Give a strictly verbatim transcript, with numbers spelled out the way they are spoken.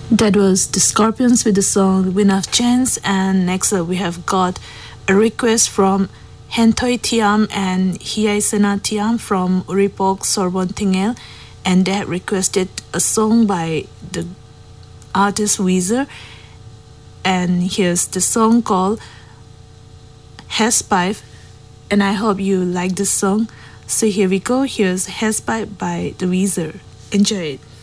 That was the Scorpions with the song Wind of Chance, and next up we have got a request from Hentoi Tiam and Hiaisena Tiam from Uripok Sorbon Tingel, and they had requested a song by the artist Weezer, and here's the song called Hairspipe, and I hope you like this song. So here we go, here's Hairspipe by the Weezer. Enjoy it.